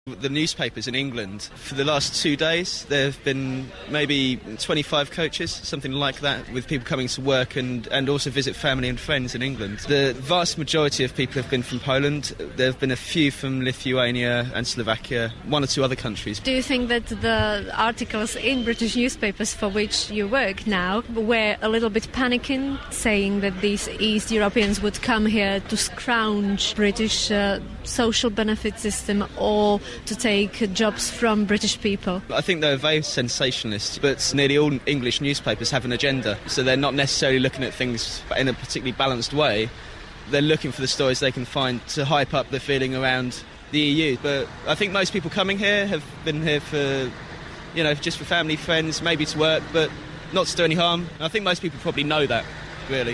The newspapers in England, for the last 2 days, there have been maybe 25 coaches, something like that, with people coming to work and also visit family and friends in England. The vast majority of people have been from Poland. There have been a few from Lithuania and Slovakia, one or two other countries. Do you think that the articles in British newspapers for which you work now were a little bit panicking, saying that these East Europeans would come here to scrounge British social benefit system or to take jobs from British people? I think they're very sensationalist, but nearly all English newspapers have an agenda, so they're not necessarily looking at things in a particularly balanced way. They're looking for the stories they can find to hype up the feeling around the EU. But I think most people coming here have been here for, just for family, friends, maybe to work, but not to do any harm. I think most people probably know that, really.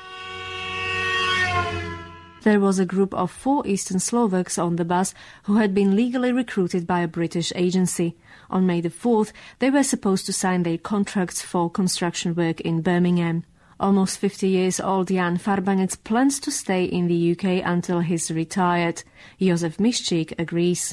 There was a group of 4 Eastern Slovaks on the bus who had been legally recruited by a British agency. On May the 4th, they were supposed to sign their contracts for construction work in Birmingham. Almost 50 years old Jan Farbanec plans to stay in the UK until he's retired. Jozef Miščík agrees.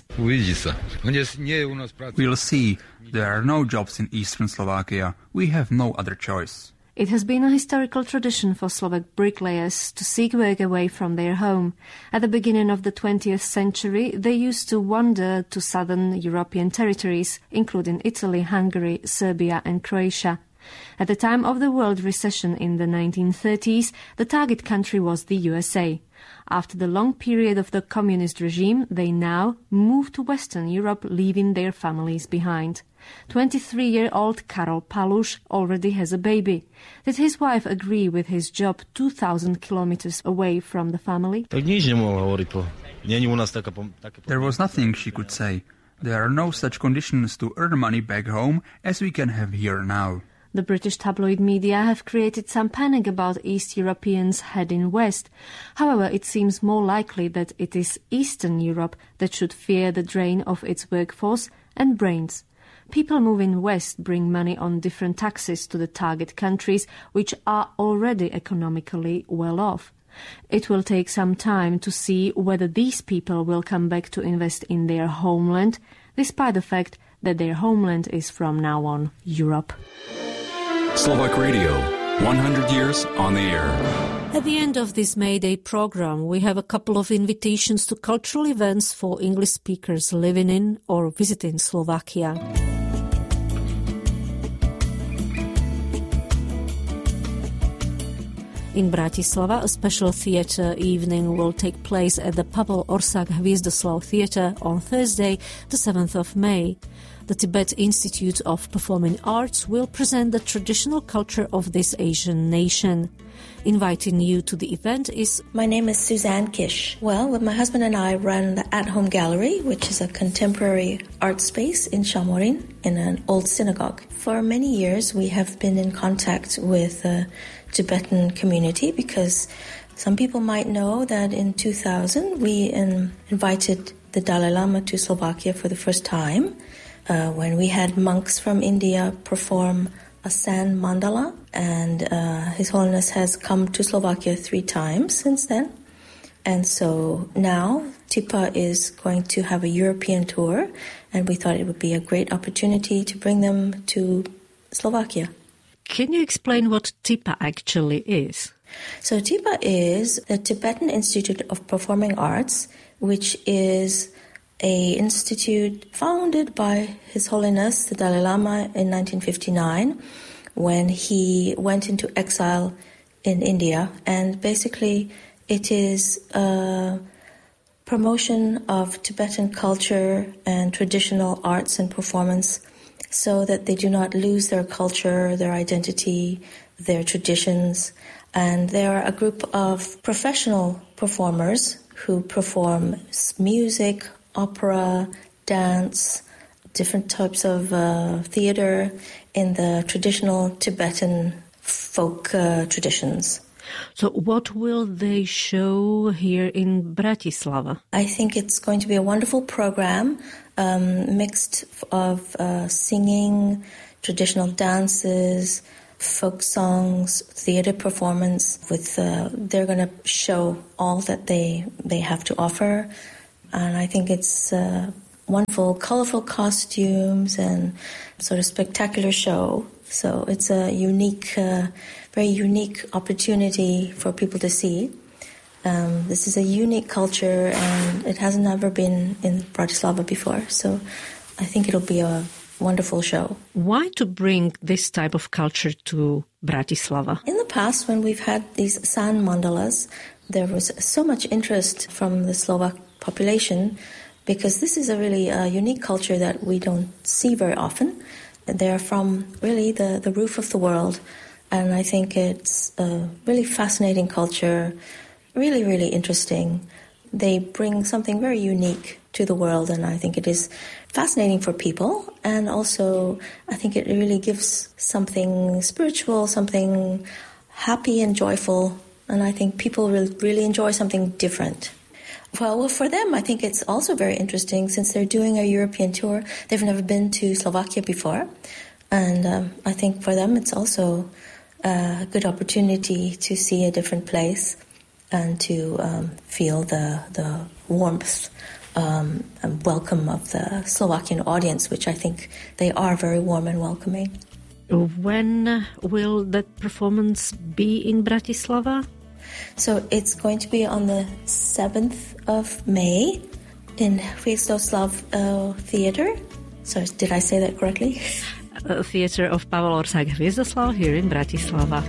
We'll see. There are no jobs in Eastern Slovakia. We have no other choice. It has been a historical tradition for Slovak bricklayers to seek work away from their home. At the beginning of the 20th century, they used to wander to southern European territories, including Italy, Hungary, Serbia and Croatia. At the time of the world recession in the 1930s, the target country was the USA. After the long period of the communist regime, they now moved to Western Europe, leaving their families behind. 23-year-old Karol Paluš already has a baby. Did his wife agree with his job 2,000 kilometers away from the family? There was nothing she could say. There are no such conditions to earn money back home as we can have here now. The British tabloid media have created some panic about East Europeans heading west. However, it seems more likely that it is Eastern Europe that should fear the drain of its workforce and brains. People moving west bring money on different taxes to the target countries, which are already economically well off. It will take some time to see whether these people will come back to invest in their homeland, despite the fact that their homeland is from now on Europe. Slovak Radio, 100 years on the air. At the end of this May Day program, we have a couple of invitations to cultural events for English speakers living in or visiting Slovakia. In Bratislava, a special theatre evening will take place at the Pavel Orsak Hviezdoslav Theatre on Thursday, the 7th of May. The Tibet Institute of Performing Arts will present the traditional culture of this Asian nation. Inviting you to the event is... My name is Suzanne Kish. Well, my husband and I run the At Home Gallery, which is a contemporary art space in Chamorin, in an old synagogue. For many years, we have been in contact with the Tibetan community because some people might know that in 2000, we invited the Dalai Lama to Slovakia for the first time. When we had monks from India perform a sand mandala, and His Holiness has come to Slovakia 3 times since then. And so now TIPA is going to have a European tour, and we thought it would be a great opportunity to bring them to Slovakia. Can you explain what TIPA actually is? So TIPA is the Tibetan Institute of Performing Arts, which is an institute founded by His Holiness the Dalai Lama in 1959 when he went into exile in India. And basically it is a promotion of Tibetan culture and traditional arts and performance so that they do not lose their culture, their identity, their traditions. And they are a group of professional performers who perform music, opera, dance, different types of theater in the traditional Tibetan folk traditions. So what will they show here in Bratislava? I think it's going to be a wonderful program, mixed of singing, traditional dances, folk songs, theater performance. They're going to show all that they have to offer. And I think it's wonderful, colorful costumes and sort of spectacular show. So it's a unique, very unique opportunity for people to see. This is a unique culture, and it has never been in Bratislava before. So I think it'll be a wonderful show. Why to bring this type of culture to Bratislava? In the past, when we've had these sand mandalas, there was so much interest from the Slovak population because this is a really unique culture that we don't see very often. They're from really the roof of the world, and I think it's a really fascinating culture, really, really interesting. They bring something very unique to the world, and I think it is fascinating for people, and also I think it really gives something spiritual, something happy and joyful, and I think people will really enjoy something different. Well, for them, I think it's also very interesting since they're doing a European tour. They've never been to Slovakia before, and I think for them it's also a good opportunity to see a different place and to feel the warmth and welcome of the Slovakian audience, which I think they are very warm and welcoming. When will that performance be in Bratislava? So it's going to be on the 7th of May in Hviezdoslav Theatre. So did I say that correctly? Theatre of Pavel Orsák Hviezdoslav here in Bratislava.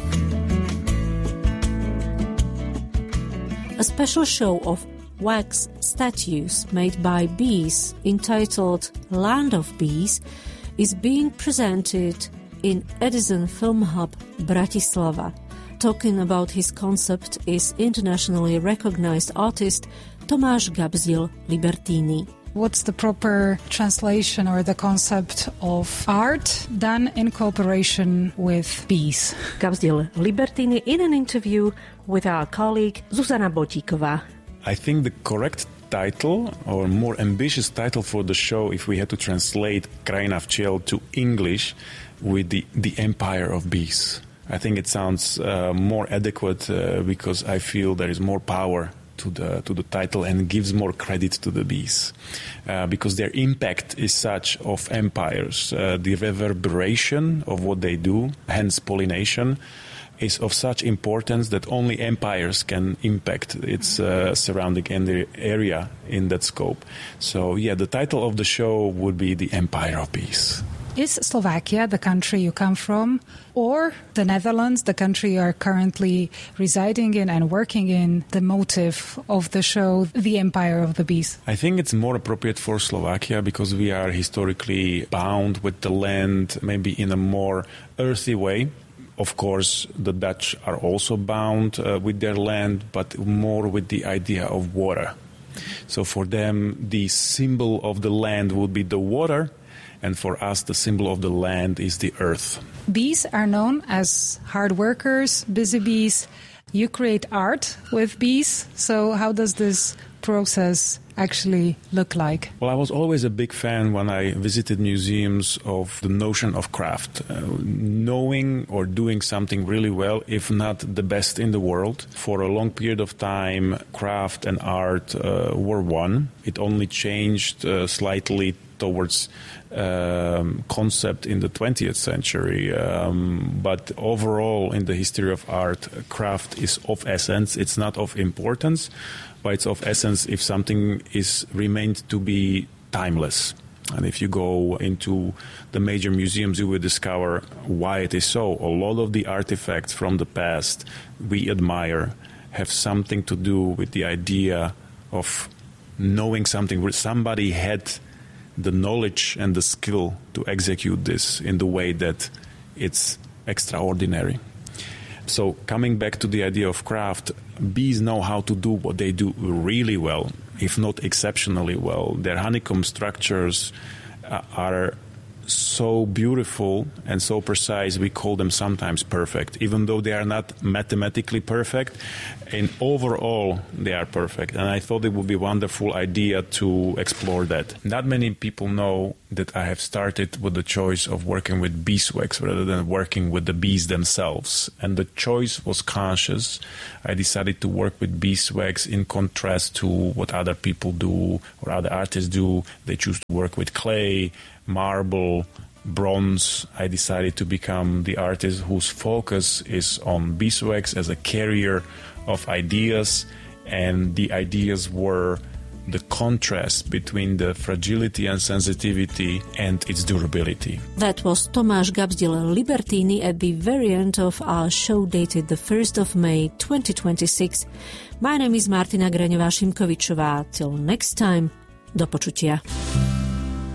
A special show of wax statues made by bees, entitled Land of Bees, is being presented in Edison Film Hub, Bratislava. Talking about his concept is internationally recognized artist Tomáš Gabzdil Libertini. What's the proper translation or the concept of art done in cooperation with bees? Gabzdil Libertini in an interview with our colleague Zuzana Botíková. I think the correct title, or more ambitious title for the show, if we had to translate Krajina včiel to English, would be the Empire of Bees. I think it sounds more adequate because I feel there is more power to the title and gives more credit to the bees because their impact is such of empires. The reverberation of what they do, hence pollination, is of such importance that only empires can impact its surrounding area in that scope. So, yeah, the title of the show would be The Empire of Bees. Is Slovakia, the country you come from, or the Netherlands, the country you are currently residing in and working in, the motive of the show, The Empire of the Bees? I think it's more appropriate for Slovakia because we are historically bound with the land, maybe in a more earthy way. Of course, the Dutch are also bound with their land, but more with the idea of water. So for them, the symbol of the land would be the water, and for us, the symbol of the land is the earth. Bees are known as hard workers, busy bees. You create art with bees. So how does this process actually look like? Well, I was always a big fan when I visited museums of the notion of craft. Knowing or doing something really well, if not the best in the world. For a long period of time, craft and art were one. It only changed slightly towards concept in the 20th century. But overall, in the history of art, craft is of essence. It's not of importance, but it's of essence if something is remained to be timeless. And if you go into the major museums, you will discover why it is so. A lot of the artifacts from the past we admire have something to do with the idea of knowing something where somebody had the knowledge and the skill to execute this in the way that it's extraordinary. So coming back to the idea of craft, bees know how to do what they do really well, if not exceptionally well. Their honeycomb structures are so beautiful and so precise, we call them sometimes perfect, even though they are not mathematically perfect. And overall, they are perfect. And I thought it would be a wonderful idea to explore that. Not many people know that I have started with the choice of working with beeswax rather than working with the bees themselves. And the choice was conscious. I decided to work with beeswax in contrast to what other people do or other artists do. They choose to work with clay, marble, bronze. I decided to become the artist whose focus is on beeswax as a carrier of ideas, and the ideas were the contrast between the fragility and sensitivity and its durability. That was Tomáš Gabzdil Libertini at the very end of our show dated the 1st of May 2026. My name is Martina Graňová-Šimkovičová. Till next time, do počutia.